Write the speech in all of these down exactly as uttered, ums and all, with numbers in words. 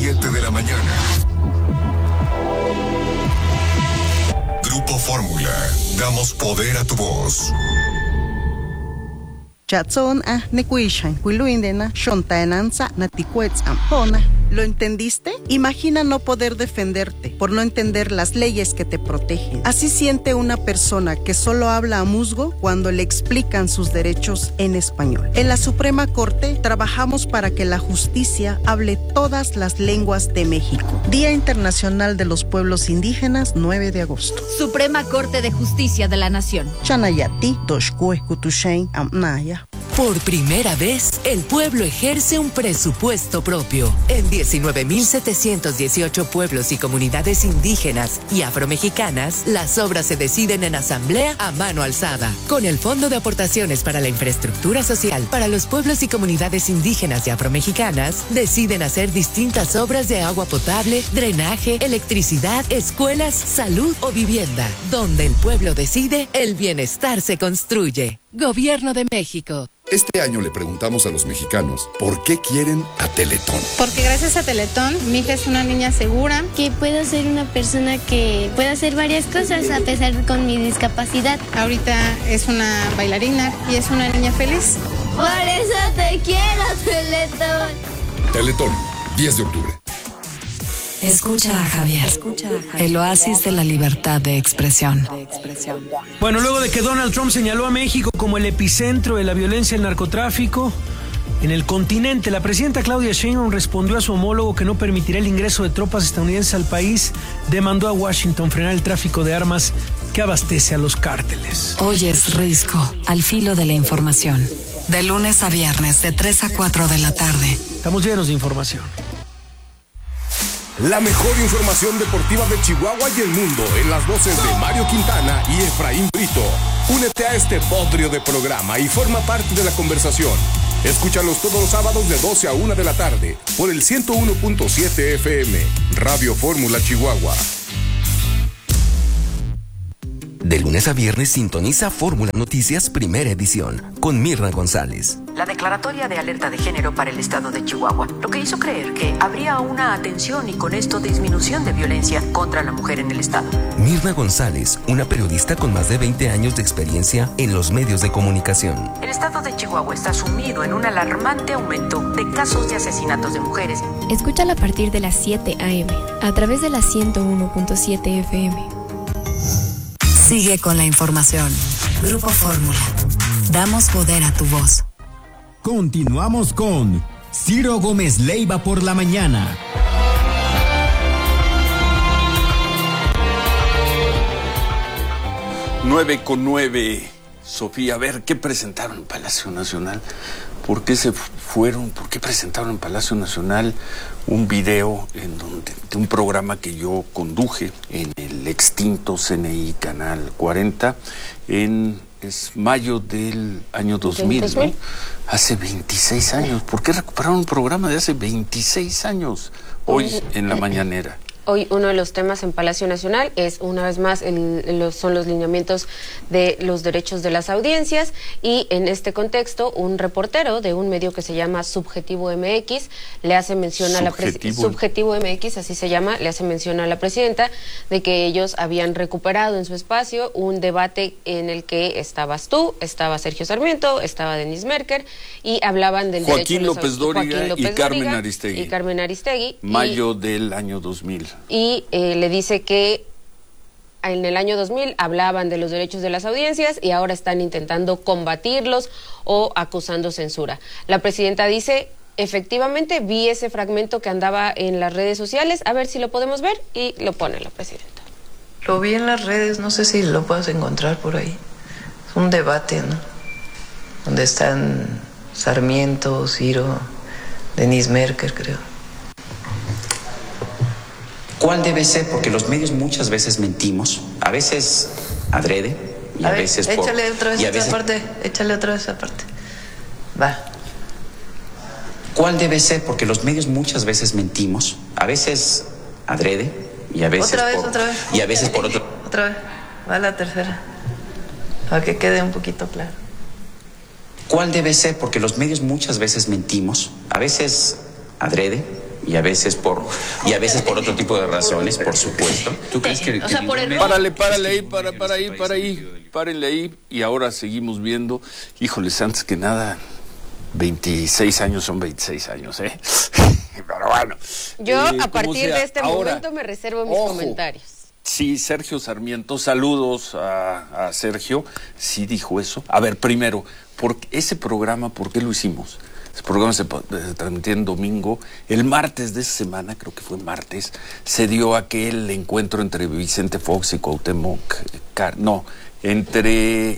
siete de la mañana. Grupo Fórmula. Damos poder a tu voz. Chatson a nekuishan, huiluindena, shontaenanza, naticuetz ampona. ¿Lo entendiste? Imagina no poder defenderte por no entender las leyes que te protegen. Así siente una persona que solo habla a musgo cuando le explican sus derechos en español. En la Suprema Corte trabajamos para que la justicia hable todas las lenguas de México. Día Internacional de los Pueblos Indígenas, nueve de agosto. Suprema Corte de Justicia de la Nación. Chanayati, Toshkue, Kutushain, Amnaya. Por primera vez, el pueblo ejerce un presupuesto propio. En diecinueve mil setecientos dieciocho pueblos y comunidades indígenas y afromexicanas, las obras se deciden en asamblea a mano alzada. Con el Fondo de Aportaciones para la Infraestructura Social para los pueblos y comunidades indígenas y afromexicanas, deciden hacer distintas obras de agua potable, drenaje, electricidad, escuelas, salud o vivienda. Donde el pueblo decide, el bienestar se construye. Gobierno de México. Este año le preguntamos a los mexicanos por qué quieren a Teletón. Porque gracias a Teletón, mi hija es una niña segura. Que puedo ser una persona que pueda hacer varias cosas a pesar de con mi discapacidad. Ahorita es una bailarina y es una niña feliz. Por eso te quiero, Teletón. Teletón, diez de octubre. Escucha a Javier, el oasis de la libertad de expresión. Bueno, luego de que Donald Trump señaló a México como el epicentro de la violencia y el narcotráfico en el continente, la presidenta Claudia Sheinbaum respondió a su homólogo que no permitirá el ingreso de tropas estadounidenses al país. Demandó a Washington frenar el tráfico de armas que abastece a los cárteles. Hoy es Risco, al filo de la información. De lunes a viernes, de tres a cuatro de la tarde. Estamos llenos de información. La mejor información deportiva de Chihuahua y el mundo en las voces de Mario Quintana y Efraín Brito. Únete a este bodrio de programa y forma parte de la conversación. Escúchalos todos los sábados de doce a una de la tarde por el ciento uno punto siete F M, Radio Fórmula Chihuahua. De lunes a viernes sintoniza Fórmula Noticias Primera Edición con Mirna González. La declaratoria de alerta de género para el estado de Chihuahua, lo que hizo creer que habría una atención y con esto disminución de violencia contra la mujer en el estado. Mirna González, una periodista con más de veinte años de experiencia en los medios de comunicación. El estado de Chihuahua está sumido en un alarmante aumento de casos de asesinatos de mujeres. Escúchala a partir de las siete a eme a través de la ciento uno punto siete F M. Sigue con la información. Grupo Fórmula. Damos poder a tu voz. Continuamos con Ciro Gómez Leiva por la mañana. Nueve con nueve. Sofía, a ver, ¿qué presentaron en Palacio Nacional? ¿Por qué se fueron? ¿Por qué presentaron en Palacio Nacional un video en donde, de un programa que yo conduje en el extinto C N I Canal cuarenta en es mayo del año dos mil, ¿no? Hace veintiséis años. ¿Por qué recuperaron un programa de hace veintiséis años hoy en la mañanera? Hoy uno de los temas en Palacio Nacional es, una vez más, el, los, son los lineamientos de los derechos de las audiencias, y en este contexto un reportero de un medio que se llama Subjetivo M X le hace mención a la presidenta, Subjetivo M X, así se llama, le hace mención a la presidenta de que ellos habían recuperado en su espacio un debate en el que estabas tú, estaba Sergio Sarmiento, estaba Denis Merker, y hablaban del Joaquín derecho López Dóriga Joaquín López y Carmen Dóriga Aristegui. Y Carmen Aristegui. Mayo y, del año dos mil. Y eh, le dice que en el año dos mil hablaban de los derechos de las audiencias y ahora están intentando combatirlos o acusando censura. La presidenta dice, efectivamente vi ese fragmento que andaba en las redes sociales, a ver si lo podemos ver, y lo pone la presidenta. Lo vi en las redes, no sé si lo puedes encontrar por ahí. Es un debate, ¿no? Donde están Sarmiento, Ciro, Denis Merker, creo. ¿Cuál debe ser? Porque los medios muchas veces mentimos, a veces adrede y a, a ver, veces por... Échale otra vez y a esa veces... parte, échale otra vez esa parte. Va. ¿Cuál debe ser? Porque los medios muchas veces mentimos, a veces adrede y a veces otra vez, por... otra vez. Y a veces por otro... Otra vez, va la tercera, para que quede un poquito claro. ¿Cuál debe ser? Porque los medios muchas veces mentimos, a veces adrede y a veces por y a veces por otro tipo de razones, por supuesto. ¿Tú crees que, o sea, que por ningún error? medio- Párale, párale ahí, para, para ahí, para ahí, párenle ahí. Y ahora seguimos viendo. Híjoles, antes que nada, veintiséis años son veintiséis años, ¿eh? Pero bueno. Yo, eh, a como partir sea, de este ahora, momento, me reservo mis ojo. comentarios. Sí, Sergio Sarmiento, saludos a, a Sergio, sí dijo eso. A ver, primero, ¿por qué ese programa, por qué lo hicimos? Ese programa se, se transmitía en domingo. El martes de esa semana, creo que fue martes, se dio aquel encuentro entre Vicente Fox y Cuauhtémoc Car- no, entre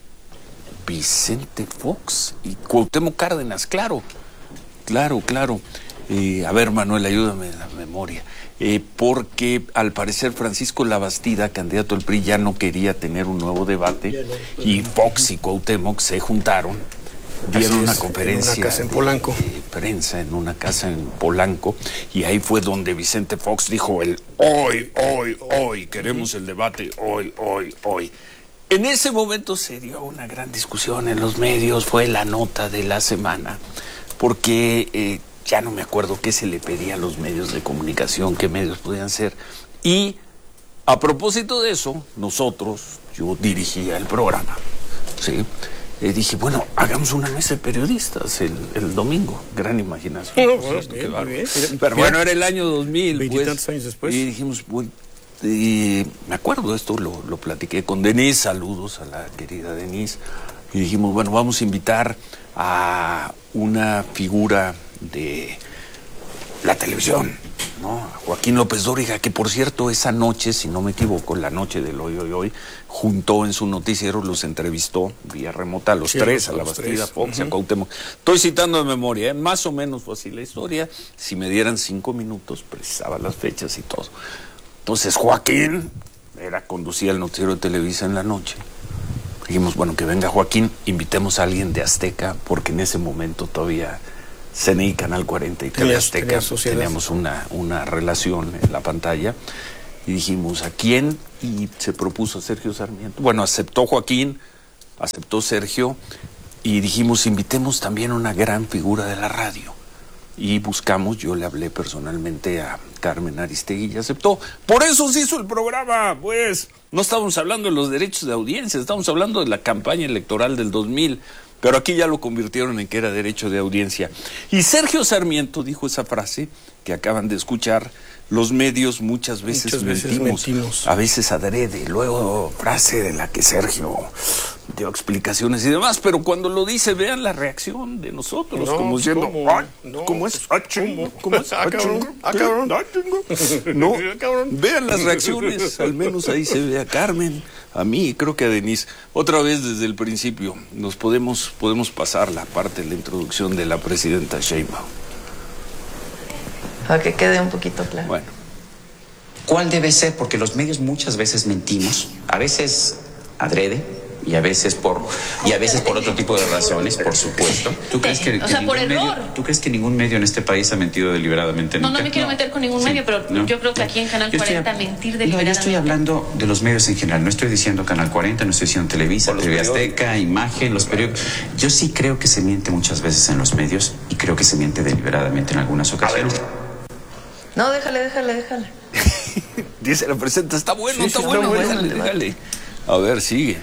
Vicente Fox y Cuauhtémoc Cárdenas, claro, claro, claro. Eh, a ver, Manuel, ayúdame en la memoria. Eh, porque al parecer Francisco Labastida, candidato del P R I, ya no quería tener un nuevo debate y Fox y Cuauhtémoc se juntaron, dieron Así una es, conferencia en una casa en Polanco. de, de prensa en una casa en Polanco, y ahí fue donde Vicente Fox dijo el hoy, hoy, hoy, queremos el debate, hoy, hoy, hoy. En ese momento se dio una gran discusión en los medios, fue la nota de la semana, porque eh, ya no me acuerdo qué se le pedía a los medios de comunicación, qué medios podían ser. Y a propósito de eso, nosotros, yo dirigía el programa, ¿sí? Eh, dije, bueno, hagamos una mesa de periodistas el, el domingo. Gran imaginación. No, por bueno, cierto, bien, qué bárbaro. muy bien. Mira, Pero mira, bueno, era el año dos mil. veintitantos Pues, años después. y dijimos, bueno, eh, me acuerdo, esto lo, lo platiqué con Denise, saludos a la querida Denise. Y dijimos, bueno, vamos a invitar a una figura de la televisión, ¿no? A Joaquín López Dóriga, que por cierto esa noche, si no me equivoco, la noche del hoy, hoy, hoy, juntó en su noticiero, los entrevistó vía remota a los Sí, tres, a a la los Bastida, tres. Fox, Uh-huh. a Cuauhtémoc. Estoy citando de memoria, ¿eh? Más o menos fue así la historia. Si me dieran cinco minutos, precisaba las fechas y todo. Entonces Joaquín era, conducía el noticiero de Televisa en la noche. Dijimos, bueno, que venga Joaquín, invitemos a alguien de Azteca, porque en ese momento todavía C N I, Canal cuarenta y T V Tenías- Azteca, tenías sociedad. teníamos una, una relación en la pantalla. Y dijimos, ¿a quién? Y se propuso a Sergio Sarmiento. Bueno, aceptó Joaquín, aceptó Sergio, y dijimos, invitemos también a una gran figura de la radio. Y buscamos, yo le hablé personalmente a Carmen Aristegui y aceptó. Por eso se hizo el programa, pues. No estábamos hablando de los derechos de audiencia, estábamos hablando de la campaña electoral del dos mil. Pero aquí ya lo convirtieron en que era derecho de audiencia. Y Sergio Sarmiento dijo esa frase que acaban de escuchar: los medios muchas veces, Muchas veces mentimos, mentimos. a veces adrede. Luego frase de la que Sergio dio explicaciones y demás, pero cuando lo dice, vean la reacción de nosotros, No, como diciendo, ¿cómo? "Ay, No, ¿cómo es? Ah, chingo, ¿cómo es? Ah, Ah, cabrón, chingo, ah, ¿qué? cabrón. Ah, chingo". No, Ah, cabrón. vean las reacciones, al menos ahí se ve a Carmen, a mí y creo que a Denise. Otra vez desde el principio, nos podemos, podemos pasar la parte de la introducción de la presidenta Sheinbaum. Para que quede un poquito claro. Bueno. ¿Cuál debe ser? Porque los medios muchas veces mentimos, a veces adrede y a veces por y a veces por otro tipo de razones, por supuesto. ¿Tú crees que, O que sea, ningún por medio, error. ¿Tú crees que ningún medio en este país ha mentido deliberadamente No, nunca? no me quiero meter con ningún Sí, medio, pero no. yo creo que aquí en Canal Yo estoy cuarenta hab- mentir No, deliberadamente. yo estoy hablando de los medios en general. No estoy diciendo Canal cuarenta, no estoy diciendo Televisa, T V Azteca, Imagen, los periódicos. Yo sí creo que se miente muchas veces en los medios y creo que se miente deliberadamente en algunas ocasiones. No, déjale, déjale, déjale. Dice la presidenta, está bueno, Sí, está sí, bueno, está bueno déjale, el debate. déjale. A ver, sigue.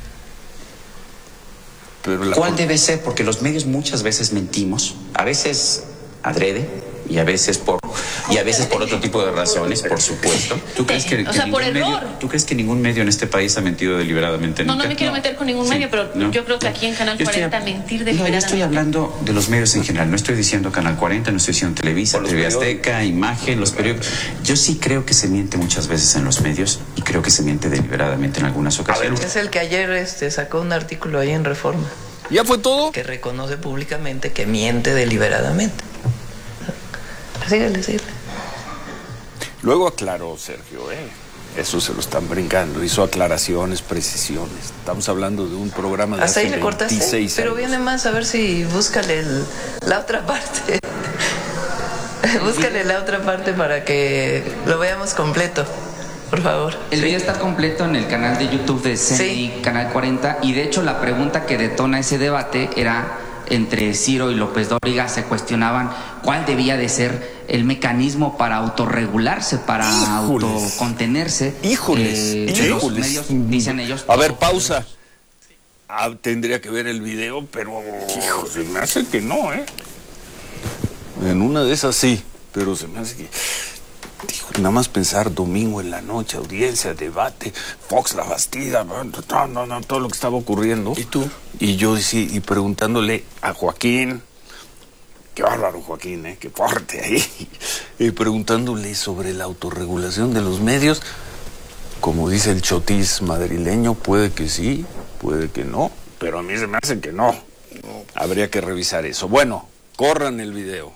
Pero la ¿Cuál debe ser? Porque los medios muchas veces mentimos, a veces adrede y a veces por y a veces por otro tipo de razones, por supuesto. ¿Tú crees que, O que sea, por ningún medio, error. ¿Tú crees que ningún medio en este país ha mentido deliberadamente No, nunca? no me quiero meter con ningún Sí, medio, pero no. yo creo que aquí en Canal Yo estoy cuarenta hab- mentir No, yo deliberadamente. estoy hablando de los medios en general. No estoy diciendo Canal cuarenta, no estoy diciendo Televisa, T V Azteca, Imagen, los periódicos. Yo sí creo que se miente muchas veces en los medios y creo que se miente deliberadamente en algunas ocasiones. Es el que ayer este, sacó un artículo ahí en Reforma. ¿Ya fue todo? Que reconoce públicamente que miente deliberadamente. Síguele, síguele. Luego aclaró Sergio, ¿eh? Eso se lo están brincando. Hizo aclaraciones, precisiones. Estamos hablando de un programa de Hasta hace ahí le cortaste, veintiséis pero años. viene más, a ver si búscale el- la otra parte. Búscale la otra parte para que lo veamos completo, por favor. El video está completo en el canal de YouTube de C N I, Canal cuarenta, y de hecho la pregunta que detona ese debate era entre Ciro y López Dóriga se cuestionaban cuál debía de ser el mecanismo para autorregularse, para Híjoles. autocontenerse. Híjoles, eh, híjoles. Los medios, dicen ellos. A ver, pausa. Ah, tendría que ver el video, pero hijo, se me hace que no, ¿eh? En una de esas sí, pero se me hace que... Dijo, nada más pensar domingo en la noche, audiencia, debate, Fox La Bastida, no, no, no, todo lo que estaba ocurriendo. ¿Y tú? Y yo sí, y preguntándole a Joaquín, qué bárbaro Joaquín, ¿eh? Qué fuerte ahí, y preguntándole sobre la autorregulación de los medios, como dice el chotis madrileño, puede que sí, puede que no, pero a mí se me hace que no. no. Habría que revisar eso. Bueno, corran el video.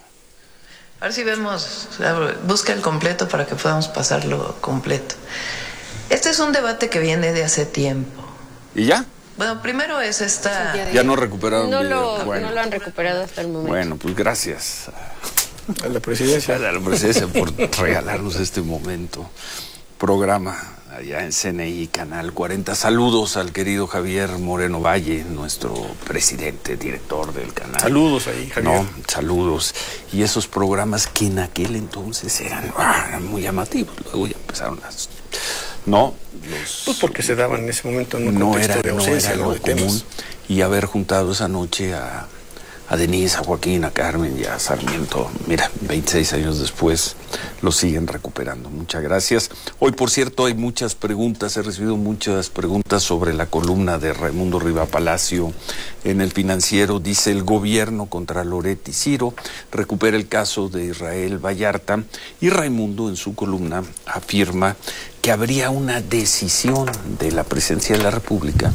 A ver si vemos, busca el completo para que podamos pasarlo completo. Este es un debate que viene de hace tiempo. ¿Y ya? Bueno, primero es esta... Ya no recuperaron no video. Lo, bueno. no lo han recuperado hasta el momento. Bueno, pues gracias a, a la presidencia. A la presidencia por regalarnos este momento. Programa allá en C N I, Canal cuarenta. Saludos al querido Javier Moreno Valle, nuestro presidente, director del canal. Saludos ahí, Javier. No, saludos. Y esos programas que en aquel entonces eran, ah, eran muy llamativos. Luego ya empezaron a... No, los... Pues porque se daban en ese momento en un no contexto era, de ausencia, no era ¿no? lo de común. temas. Y haber juntado esa noche a... a Denise, a Joaquín, a Carmen y a Sarmiento. Mira, veintiséis años después lo siguen recuperando. Muchas gracias. Hoy, por cierto, hay muchas preguntas. He recibido muchas preguntas sobre la columna de Raimundo Riva Palacio en El Financiero. Dice: el gobierno contra Loret y Ciro recupera el caso de Israel Vallarta. Y Raimundo, en su columna, afirma que habría una decisión de la Presidencia de la República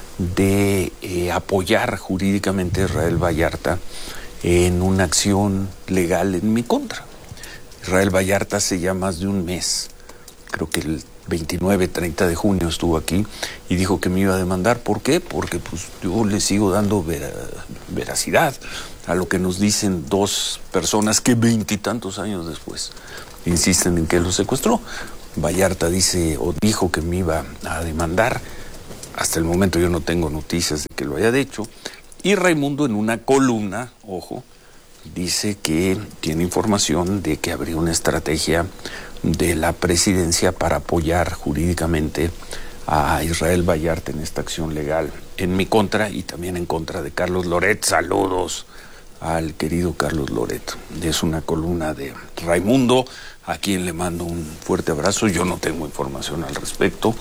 de eh, apoyar jurídicamente a Israel Vallarta en una acción legal en mi contra. Israel Vallarta hace ya más de un mes, creo que el veintinueve, treinta de junio estuvo aquí y dijo que me iba a demandar. ¿Por qué? Porque pues yo le sigo dando vera, veracidad a lo que nos dicen dos personas que veintitantos años después insisten en que lo secuestró. Vallarta dice o dijo que me iba a demandar. Hasta el momento yo no tengo noticias de que lo haya hecho. Y Raimundo, en una columna, ojo, dice que tiene información de que habría una estrategia de la presidencia para apoyar jurídicamente a Israel Vallarta en esta acción legal en mi contra y también en contra de Carlos Loret. Saludos al querido Carlos Loret. Es una columna de Raimundo, a quien le mando un fuerte abrazo. Yo no tengo información al respecto.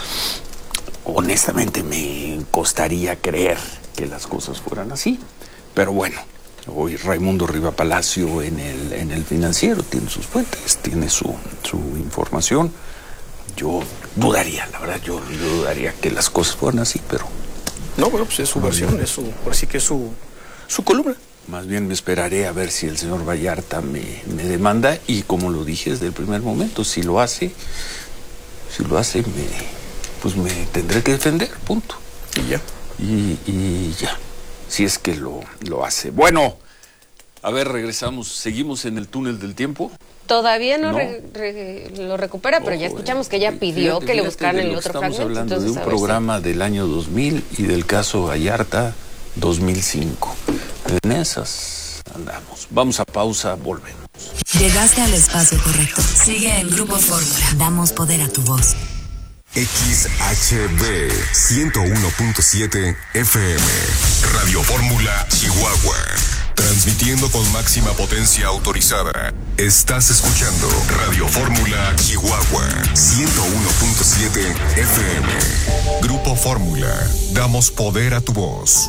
Honestamente me costaría creer que las cosas fueran así, pero bueno, hoy Raimundo Riva Palacio en el en el Financiero tiene sus fuentes, tiene su, su información. Yo dudaría, la verdad, yo, yo dudaría que las cosas fueran así, pero... No, bueno, pues es su versión, es su, por así que es su, su columna. Más bien me esperaré a ver si el señor Vallarta me, me demanda y, como lo dije desde el primer momento, si lo hace, si lo hace, me... pues me tendré que defender, punto. Y ya. Y, y ya, si es que lo, lo hace. Bueno, a ver, regresamos, seguimos en el túnel del tiempo. Todavía no, no. Re, re, lo recupera, pero Ojo, ya escuchamos eh. que ya pidió fíjate, que le fíjate buscaran de el lo otro estamos fragmento. Estamos hablando Entonces, de un programa si... del año dos mil y del caso Vallarta dos mil cinco. En esas andamos. Vamos a pausa, volvemos. Llegaste al espacio correcto. Sigue en Grupo Fórmula. Damos poder a tu voz. X H B ciento uno punto siete F M, Radio Fórmula Chihuahua, transmitiendo con máxima potencia autorizada. Estás escuchando Radio Fórmula Chihuahua, ciento uno punto siete F M. Grupo Fórmula, damos poder a tu voz.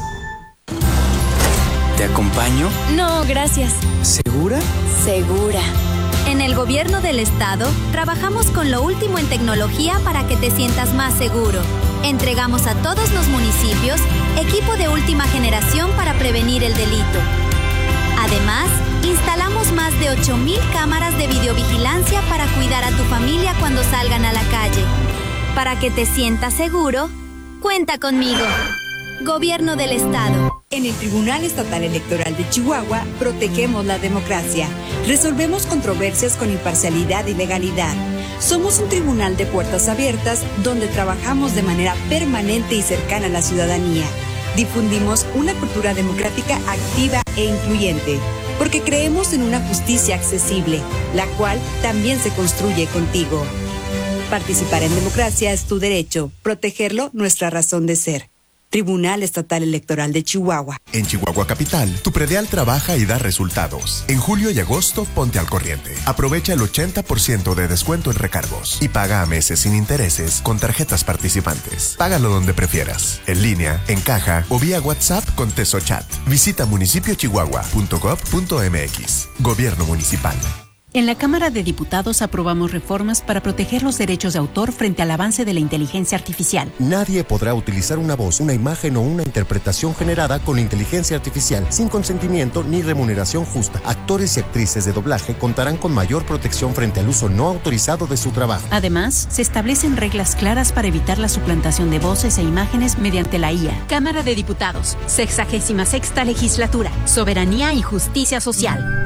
¿Te acompaño? No, gracias. ¿Segura? Segura. En el gobierno del estado, trabajamos con lo último en tecnología para que te sientas más seguro. Entregamos a todos los municipios equipo de última generación para prevenir el delito. Además, instalamos más de ocho mil cámaras de videovigilancia para cuidar a tu familia cuando salgan a la calle. Para que te sientas seguro, cuenta conmigo. Gobierno del Estado. En el Tribunal Estatal Electoral de Chihuahua, protegemos la democracia. Resolvemos controversias con imparcialidad y legalidad. Somos un tribunal de puertas abiertas donde trabajamos de manera permanente y cercana a la ciudadanía. Difundimos una cultura democrática activa e incluyente, porque creemos en una justicia accesible, la cual también se construye contigo. Participar en democracia es tu derecho, protegerlo nuestra razón de ser. Tribunal Estatal Electoral de Chihuahua. En Chihuahua Capital, tu predial trabaja y da resultados. En julio y agosto, ponte al corriente. Aprovecha el ochenta por ciento de descuento en recargos y paga a meses sin intereses con tarjetas participantes. Págalo donde prefieras, en línea, en caja o vía WhatsApp con TesoChat. Visita municipio chihuahua punto gov punto m x. Gobierno Municipal. En la Cámara de Diputados aprobamos reformas para proteger los derechos de autor frente al avance de la inteligencia artificial. Nadie podrá utilizar una voz, una imagen o una interpretación generada con inteligencia artificial sin consentimiento ni remuneración justa. Actores y actrices de doblaje contarán con mayor protección frente al uso no autorizado de su trabajo. Además, se establecen reglas claras para evitar la suplantación de voces e imágenes mediante la I A. Cámara de Diputados, sexagésima sexta legislatura, soberanía y justicia social.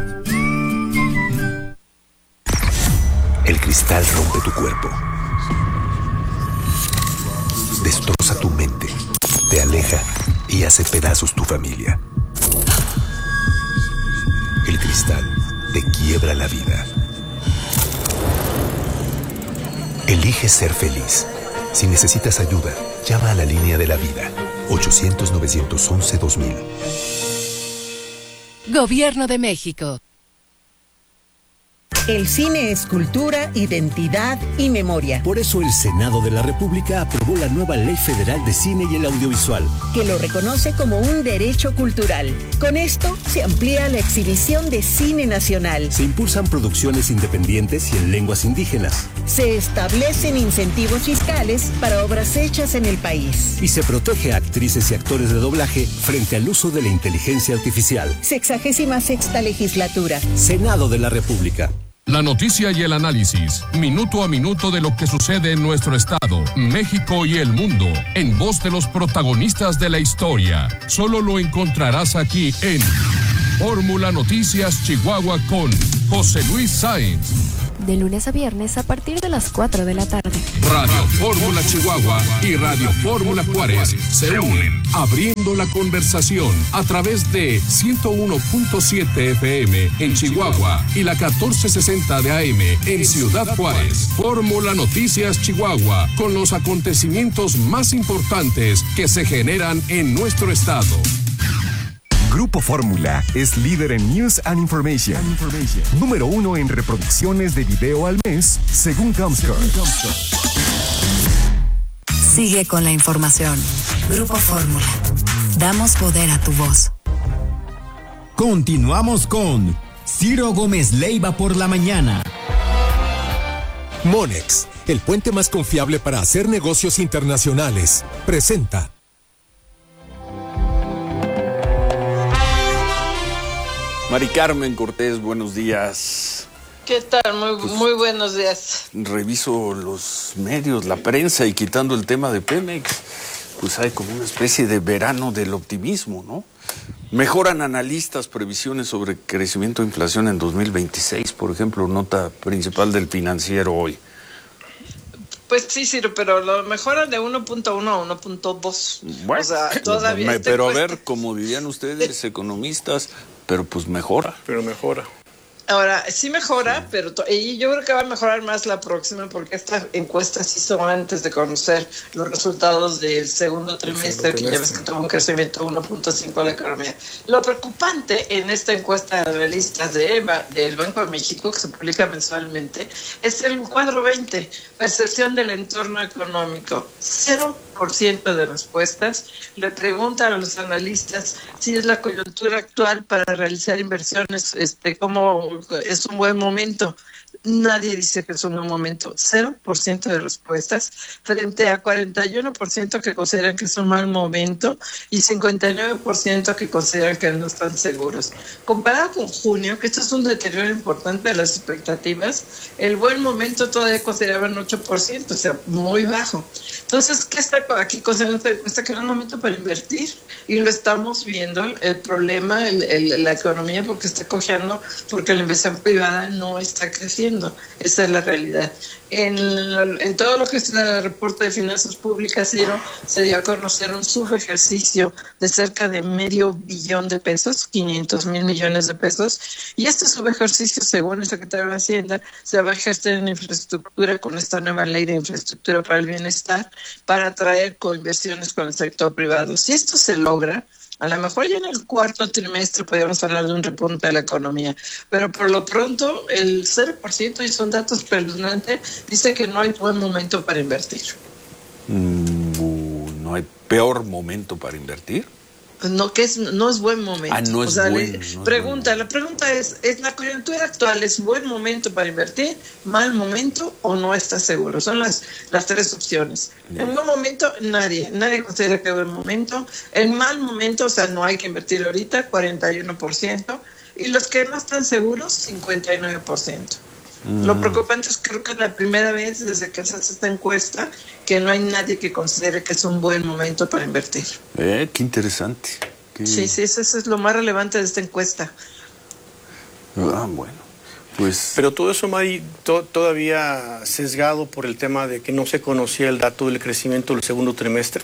El cristal rompe tu cuerpo, destroza tu mente, te aleja y hace pedazos tu familia. El cristal te quiebra la vida. Elige ser feliz. Si necesitas ayuda, llama a la línea de la vida. ochocientos, novecientos once, dos mil. Gobierno de México. El cine es cultura, identidad y memoria. Por eso el Senado de la República aprobó la nueva Ley Federal de Cine y el Audiovisual, que lo reconoce como un derecho cultural. Con esto se amplía la exhibición de cine nacional. Se impulsan producciones independientes y en lenguas indígenas. Se establecen incentivos fiscales para obras hechas en el país. Y se protege a actrices y actores de doblaje frente al uso de la inteligencia artificial. Sexagésima sexta legislatura. Senado de la República. La noticia y el análisis, minuto a minuto de lo que sucede en nuestro estado, México y el mundo, en voz de los protagonistas de la historia. Solo lo encontrarás aquí en Fórmula Noticias Chihuahua con José Luis Sáenz. De lunes a viernes a partir de las cuatro de la tarde. Radio Fórmula Chihuahua y Radio Fórmula Juárez se unen, abriendo la conversación a través de ciento uno punto siete F M en Chihuahua y la catorce sesenta de A M en Ciudad Juárez. Fórmula Noticias Chihuahua, con los acontecimientos más importantes que se generan en nuestro estado. Grupo Fórmula es líder en News and Information. Número uno en reproducciones de video al mes, según Comscore. Sigue con la información. Grupo Fórmula. Damos poder a tu voz. Continuamos con Ciro Gómez Leiva por la mañana. Monex, el puente más confiable para hacer negocios internacionales, presenta. Mari Carmen Cortés, buenos días. ¿Qué tal? Muy, pues, muy buenos días. Reviso los medios, la prensa, y quitando el tema de Pemex, pues hay como una especie de verano del optimismo, ¿no? Mejoran analistas previsiones sobre crecimiento de inflación en dos mil veintiséis, por ejemplo, nota principal del Financiero hoy. Pues sí, sí, pero lo mejoran de uno punto uno a uno punto dos. Bueno, o sea, todavía me, pero cuesta. A ver, como dirían ustedes, economistas, pero pues mejora. Pero mejora. Ahora, sí mejora, sí. pero to- y yo creo que va a mejorar más la próxima, porque esta encuesta se hizo antes de conocer los resultados del segundo trimestre, que ya ves que tuvo un crecimiento de uno punto cinco de la economía. Lo preocupante en esta encuesta de analistas de EVA, del Banco de México, que se publica mensualmente, es el cuadro veinte, percepción del entorno económico. Cero por ciento de respuestas le preguntan a los analistas si es la coyuntura actual para realizar inversiones, este, cómo es un buen momento. Nadie dice que es un buen momento. Cero por ciento de respuestas frente a cuarenta y uno por ciento que consideran que es un mal momento y cincuenta y nueve por ciento que consideran que no están seguros. Comparado con junio, que esto es un deterioro importante de las expectativas, el buen momento todavía consideraban ocho por ciento, o sea, muy bajo. Entonces, ¿qué está aquí considerando esta encuesta? Que era un momento para invertir, y lo estamos viendo, el problema, el, el, la economía, porque está cojeando, porque la inversión privada no está creciendo. invirtiendo. Esa es la realidad. En, en todo lo que es el reporte de finanzas públicas, Ciro, se dio a conocer un subejercicio de cerca de medio billón de pesos, quinientos mil millones de pesos, y este subejercicio, según el secretario de Hacienda, se va a ejercer en infraestructura con esta nueva ley de infraestructura para el bienestar, para atraer coinversiones con el sector privado. Si esto se logra, a lo mejor ya en el cuarto trimestre podríamos hablar de un repunte de la economía, pero por lo pronto el cero por ciento, y son datos espeluznantes, dice que no hay buen momento para invertir. Mm, ¿No hay peor momento para invertir? No, que es, no es buen momento. Ah, no es o sea, bueno, le, no es pregunta, bueno. La pregunta es, ¿es la coyuntura actual es buen momento para invertir, mal momento o no está seguro? Son las, las tres opciones. Yeah. En buen momento, nadie, nadie considera que es buen momento. En mal momento, o sea, no hay que invertir ahorita, cuarenta y uno por ciento. Y los que no están seguros, cincuenta y nueve por ciento. Mm. Lo preocupante es que creo que es la primera vez desde que se hace esta encuesta que no hay nadie que considere que es un buen momento para invertir. Eh, qué interesante. Qué... Sí, sí, eso, eso es lo más relevante de esta encuesta. Ah, bueno. Pues... Pero todo eso, Mari, to todavía sesgado por el tema de que no se conocía el dato del crecimiento del segundo trimestre.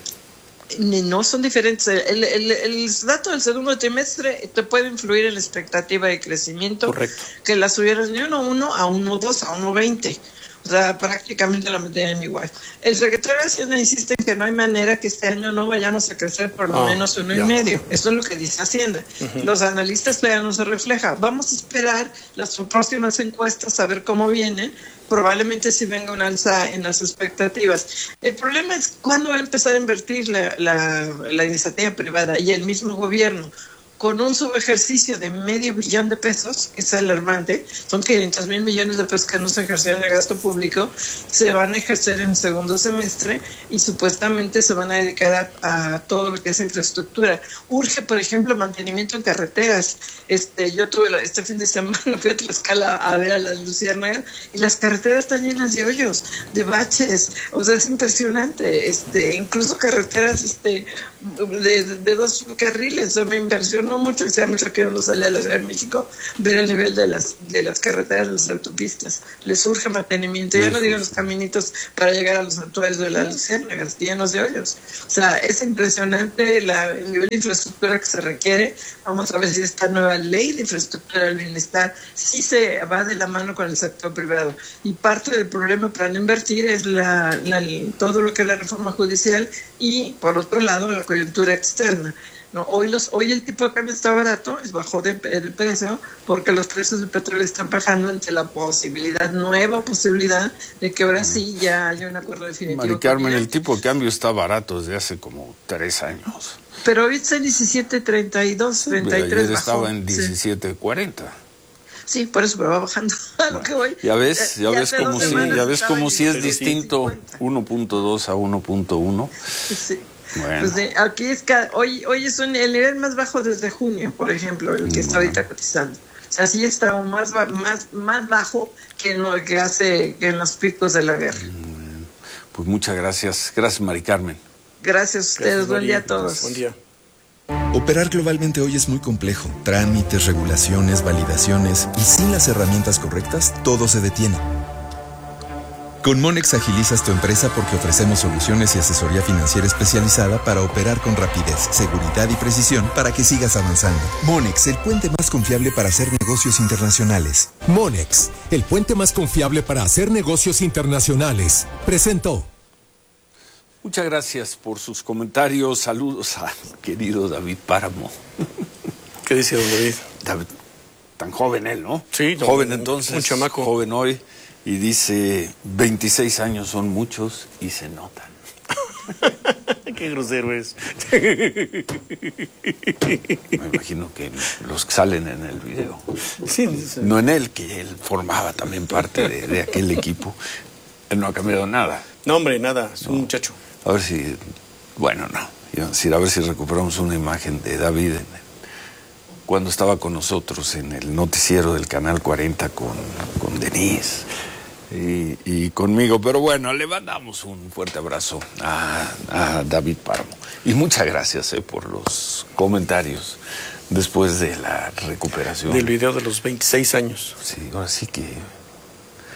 No, son diferentes. El, el, el dato del segundo trimestre te puede influir en la expectativa de crecimiento. Correcto. Que la subieron de uno punto uno a uno punto dos a uno punto veinte. O sea, prácticamente la mantienen igual. El secretario de Hacienda insiste en que no hay manera que este año no vayamos a crecer por lo oh, menos uno ya. y medio. Eso es lo que dice Hacienda. Uh-huh. Los analistas todavía no se refleja. Vamos a esperar las próximas encuestas a ver cómo vienen. Probablemente sí venga un alza en las expectativas. El problema es cuándo va a empezar a invertir la, la, la iniciativa privada y el mismo gobierno. Con un subejercicio de medio billón de pesos, que es alarmante, son quinientos mil millones de pesos que no se ejercieron en el gasto público, se van a ejercer en el segundo semestre y supuestamente se van a dedicar a, a todo lo que es infraestructura. Urge, por ejemplo, mantenimiento en carreteras. Este, yo tuve la, este fin de semana, fui a Tlaxcala a ver a las luciérnagas y las carreteras están llenas de hoyos, de baches, o sea, es impresionante. Este, incluso carreteras este, de, de dos carriles, o sea, me impresionó mucho, que sea mucho que no sale a la Ciudad de México, ver el nivel de las de las carreteras, de las autopistas. Les surge mantenimiento, ya no digo los caminitos para llegar a los santuarios de las luciérnagas llenos de hoyos. O sea, es impresionante la, el nivel de infraestructura que se requiere. Vamos a ver si esta nueva ley de infraestructura del bienestar sí se va de la mano con el sector privado. Y parte del problema para no invertir es la, la, todo lo que es la reforma judicial y, por otro lado, la coyuntura externa. No, hoy los hoy el tipo de cambio está barato, es bajó de, el precio porque los precios del petróleo están bajando ante la posibilidad, nueva posibilidad de que ahora sí ya haya un acuerdo definitivo. Mari Carmen, el tipo de cambio está barato desde hace como tres años. Pero hoy está en diecisiete treinta y dos, treinta y tres. Ayer estaba en diecisiete cuarenta. Sí, por eso me va bajando a lo que voy. Ya ves, ya, ya ves como si, ya ves como si es distinto uno punto dos a uno punto uno. Sí. Bueno. Pues de, aquí es que hoy hoy es un, el nivel más bajo desde junio, por ejemplo, el que está bueno. ahorita cotizando. O sea, sí está más más más bajo que en lo que hace que en los picos de la guerra. Bueno. Pues muchas gracias, gracias Mari Carmen. Gracias a ustedes, gracias, buen día a todos. Buen día. Operar globalmente hoy es muy complejo. Trámites, regulaciones, validaciones y sin las herramientas correctas, todo se detiene. Con Monex agilizas tu empresa porque ofrecemos soluciones y asesoría financiera especializada para operar con rapidez, seguridad y precisión para que sigas avanzando. Monex, el puente más confiable para hacer negocios internacionales. Monex, el puente más confiable para hacer negocios internacionales. Presentó. Muchas gracias por sus comentarios. Saludos a querido David Páramo. ¿Qué dice don David? David, tan joven él, ¿no? Sí, joven un, entonces, un chamaco. Joven hoy. Y dice, veintiséis años son muchos y se notan. Qué grosero es. Me imagino que los que salen en el video. Sí, sí. No en él, que él formaba también parte de, de aquel equipo. Él no ha cambiado nada. No, hombre, nada, es un no. muchacho. A ver si, bueno, no. Iba a decir, a ver si recuperamos una imagen de David en el, cuando estaba con nosotros en el noticiero del Canal cuarenta con, con Denise. Y, y conmigo, pero bueno, le mandamos un fuerte abrazo a, a David Páramo. Y muchas gracias eh, por los comentarios después de la recuperación. Del video de los veintiséis años. Sí, ahora sí que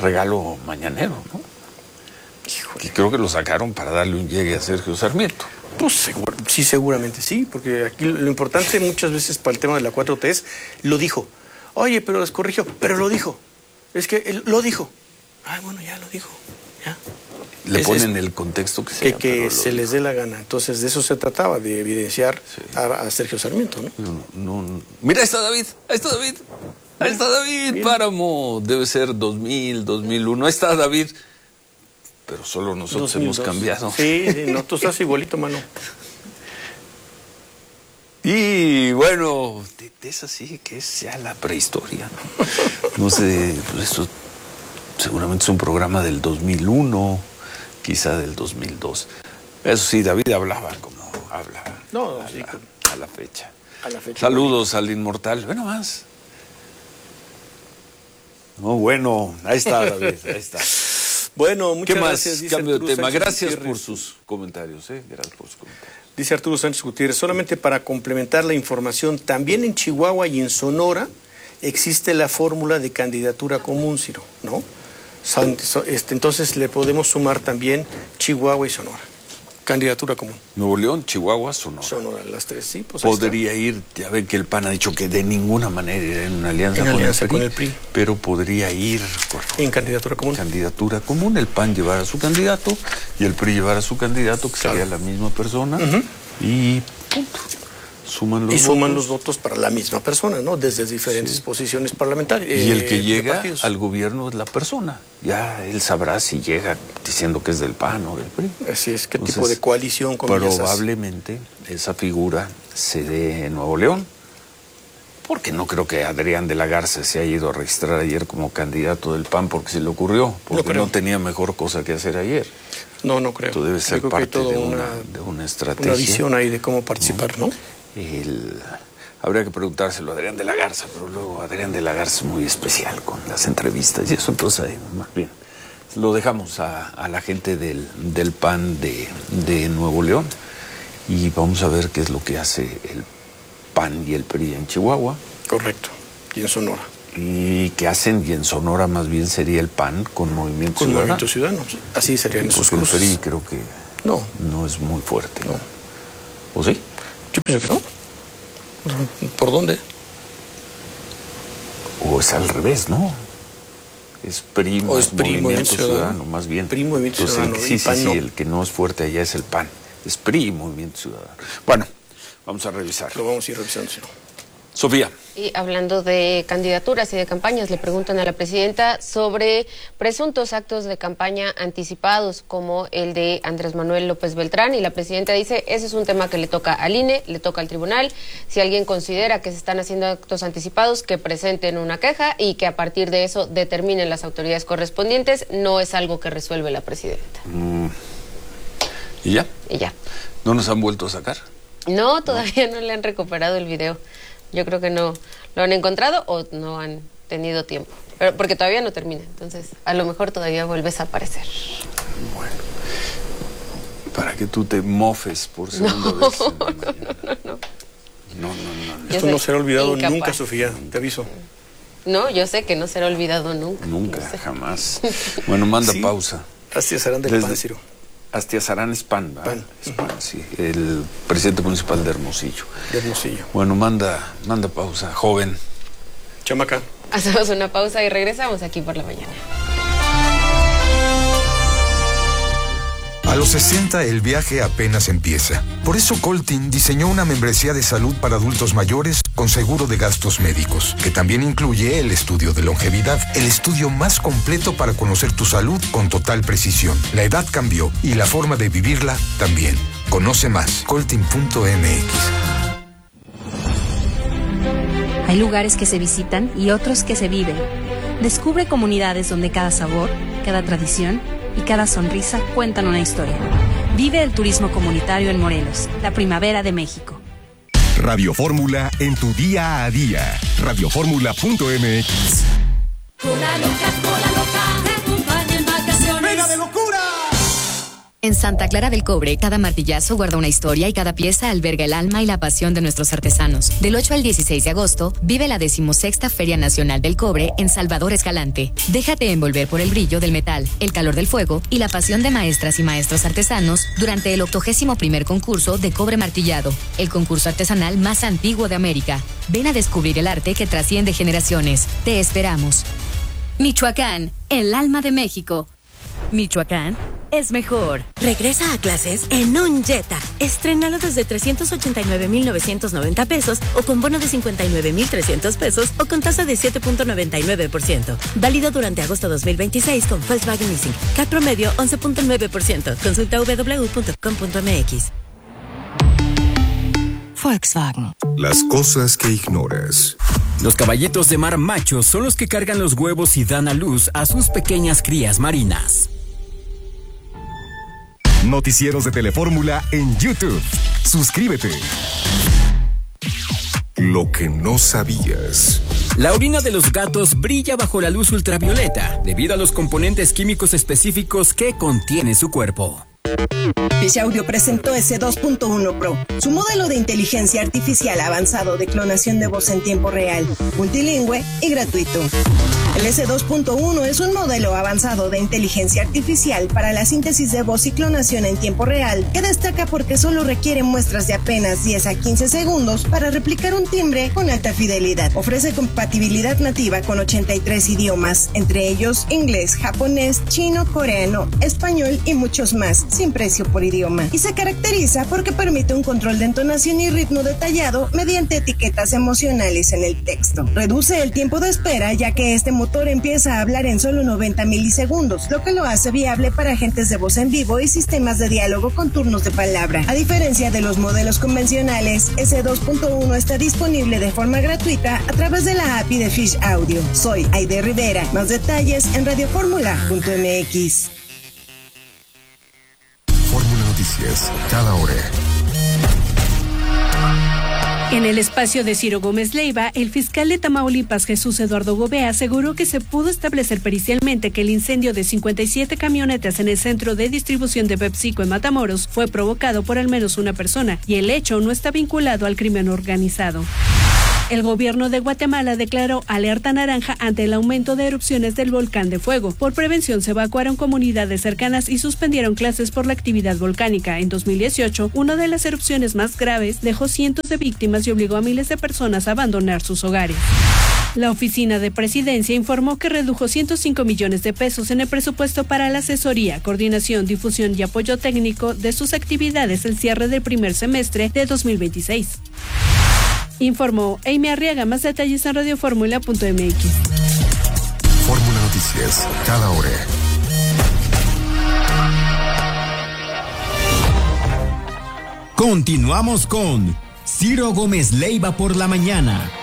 regalo mañanero, ¿no? Y creo que lo sacaron para darle un llegue a Sergio Sarmiento. Pues seguro, sí, seguramente sí, porque aquí lo importante muchas veces para el tema de la cuatro T es, lo dijo. Oye, pero les corrigió, pero lo dijo. Es que él lo dijo. Ah, bueno, ya lo dijo, ya. Le es, ponen es, el contexto que sea. Que, que se les dé la gana. Entonces, de eso se trataba, de evidenciar sí. a, a Sergio Sarmiento, ¿no? No, no, no. Mira, ahí está David, ahí está David. Ahí está David, bien. Páramo, debe ser dos mil, dos mil uno. Ahí está David. Pero solo nosotros dos mil dos. Hemos cambiado. Sí, sí, no, tú estás igualito, mano. Y bueno, de, de eso sí que es ya la prehistoria, ¿no? No sé, pues eso seguramente es un programa del dos mil uno, quizá del dos mil dos. Eso sí, David hablaba como habla no, a, sí, la, con... a la fecha. A la fecha. Saludos al inmortal. Bueno, más. No, bueno, ahí está David, ahí está. Bueno, muchas ¿Qué más? gracias. Dice Cambio Arturo de tema. Sánchez Gracias Gutiérrez. por sus comentarios, ¿eh? Gracias por sus comentarios. Dice Arturo Sánchez Gutiérrez, solamente para complementar la información, también en Chihuahua y en Sonora existe la fórmula de candidatura común, Ciro, ¿no? Este, entonces le podemos sumar también Chihuahua y Sonora. Candidatura común. Nuevo León, Chihuahua, Sonora. Sonora, las tres, sí. Pues podría ir, ya ven que el P A N ha dicho que de ninguna manera irá en una alianza, en con, alianza el P R I, con el P R I. Pero podría ir por, en candidatura común. Candidatura común, el P A N llevar a su candidato y el P R I llevar a su candidato, que claro. sería la misma persona, uh-huh. y punto. Suman los y votos. suman los votos para la misma persona, ¿no? Desde diferentes sí. posiciones parlamentarias. Y eh, el que llega al gobierno es la persona. Ya él sabrá si llega diciendo que es del P A N o del P R I. Así es, qué Entonces, tipo de coalición. Probablemente esa figura se dé en Nuevo León, porque no creo que Adrián de la Garza se haya ido a registrar ayer como candidato del P A N porque se le ocurrió, porque no, no tenía mejor cosa que hacer ayer. No, no creo. Esto debe ser creo parte de una, una, de una estrategia. Una visión ahí de cómo participar, ¿no? El, habría que preguntárselo a Adrián de la Garza, pero luego Adrián de la Garza es muy especial con las entrevistas y eso, entonces ahí, más bien lo dejamos a, a la gente del, del P A N de, de Nuevo León y vamos a ver qué es lo que hace el P A N y el P R I en Chihuahua. Correcto, y en Sonora. Y qué hacen, y en Sonora más bien sería el P A N con Movimiento con Ciudadano. Movimiento Ciudadano, así serían esos Porque el P R I creo que no, no es muy fuerte. No. ¿O sí? Yo pienso que no. ¿Por dónde? O es al revés, ¿no? Es P R I más o es P R I, Movimiento, Movimiento Ciudadano, Ciudadano, más bien. P R I, Movimiento Entonces, Ciudadano. Sí, sí, sí, no. el que no es fuerte allá es el P A N. Es P R I y Movimiento Ciudadano. Bueno, vamos a revisar. Lo vamos a ir revisando, sí. Sofía. Y hablando de candidaturas y de campañas, le preguntan a la presidenta sobre presuntos actos de campaña anticipados como el de Andrés Manuel López Beltrán, y la presidenta dice, ese es un tema que le toca al I N E, le toca al tribunal. Si alguien considera que se están haciendo actos anticipados, que presenten una queja y que a partir de eso determinen las autoridades correspondientes. No es algo que resuelve la presidenta. Mm. ¿Y ya? Y ya. ¿No nos han vuelto a sacar? No, todavía no, no le han recuperado el video. Yo creo que no lo han encontrado o no han tenido tiempo. Pero porque todavía no termina. Entonces, a lo mejor todavía vuelves a aparecer. Bueno. Para que tú te mofes por segunda no, vez. No, no, no, no. No, no, no. Esto no será olvidado incapaz. nunca, Sofía. Te aviso. No, yo sé que no será olvidado nunca. Nunca, no sé. jamás. Bueno, manda sí. pausa. Así serán del Desde... P A N, Ciro. Astiazarán es P A N, ¿verdad? P A N. Es P A N, sí. El presidente municipal de Hermosillo. De Hermosillo. Bueno, manda, manda pausa, joven. Chamaca. Hacemos una pausa y regresamos aquí por la mañana. A los sesenta el viaje apenas empieza. Por eso Coltin diseñó una membresía de salud para adultos mayores con seguro de gastos médicos, que también incluye el estudio de longevidad, el estudio más completo para conocer tu salud con total precisión. La edad cambió y la forma de vivirla también. Conoce más, coltin punto m x. Hay lugares que se visitan y otros que se viven. Descubre comunidades donde cada sabor, cada tradición y cada sonrisa cuentan una historia. Vive el turismo comunitario en Morelos, la primavera de México. Radio Fórmula en tu día a día. radio fórmula punto m x. Cola loca, cola loca, te acompaña en vacaciones. ¡Venga de locura! En Santa Clara del Cobre, cada martillazo guarda una historia y cada pieza alberga el alma y la pasión de nuestros artesanos. Del ocho al dieciséis de agosto, vive la decimosexta Feria Nacional del Cobre en Salvador Escalante. Déjate envolver por el brillo del metal, el calor del fuego y la pasión de maestras y maestros artesanos durante el octogésimo primer concurso de cobre martillado, el concurso artesanal más antiguo de América. Ven a descubrir el arte que trasciende generaciones. Te esperamos. Michoacán, el alma de México. Michoacán es mejor. Regresa a clases en un Jetta. Estrénalo desde trescientos ochenta y nueve mil novecientos noventa pesos o con bono de cincuenta y nueve mil trescientos pesos o con tasa de siete punto noventa y nueve por ciento. Válido durante agosto dos mil veintiséis con Volkswagen Leasing. C A T promedio once punto nueve por ciento. Consulta w w w punto com punto m x. Volkswagen. Las cosas que ignoras. Los caballitos de mar machos son los que cargan los huevos y dan a luz a sus pequeñas crías marinas. Noticieros de Telefórmula en YouTube. Suscríbete. Lo que no sabías. La orina de los gatos brilla bajo la luz ultravioleta debido a los componentes químicos específicos que contiene su cuerpo. Fish Audio presentó ese dos punto uno Pro, su modelo de inteligencia artificial avanzado de clonación de voz en tiempo real, multilingüe y gratuito. El ese dos punto uno es un modelo avanzado de inteligencia artificial para la síntesis de voz y clonación en tiempo real, que destaca porque solo requiere muestras de apenas diez a quince segundos para replicar un timbre con alta fidelidad. Ofrece compatibilidad nativa con ochenta y tres idiomas, entre ellos inglés, japonés, chino, coreano, español y muchos más, sin precio por idioma. Y se caracteriza porque permite un control de entonación y ritmo detallado mediante etiquetas emocionales en el texto. Reduce el tiempo de espera, ya que este motor empieza a hablar en solo noventa milisegundos, lo que lo hace viable para agentes de voz en vivo y sistemas de diálogo con turnos de palabra. A diferencia de los modelos convencionales, ese dos punto uno está disponible de forma gratuita a través de la A P I de Fish Audio. Soy Aide Rivera. Más detalles en radioformula punto m x. Fórmula Noticias, cada hora. En el espacio de Ciro Gómez Leiva, el fiscal de Tamaulipas, Jesús Eduardo Gobea, aseguró que se pudo establecer pericialmente que el incendio de cincuenta y siete camionetas en el centro de distribución de PepsiCo en Matamoros fue provocado por al menos una persona y el hecho no está vinculado al crimen organizado. El gobierno de Guatemala declaró alerta naranja ante el aumento de erupciones del volcán de fuego. Por prevención se evacuaron comunidades cercanas y suspendieron clases por la actividad volcánica. En dos mil dieciocho, una de las erupciones más graves dejó cientos de víctimas y obligó a miles de personas a abandonar sus hogares. La oficina de presidencia informó que redujo ciento cinco millones de pesos en el presupuesto para la asesoría, coordinación, difusión y apoyo técnico de sus actividades el cierre del primer semestre de dos mil veintiséis. Informó Amy Arriaga. Más detalles en radioformula punto m x. Fórmula Noticias, cada hora. Continuamos con Ciro Gómez Leiva por la mañana.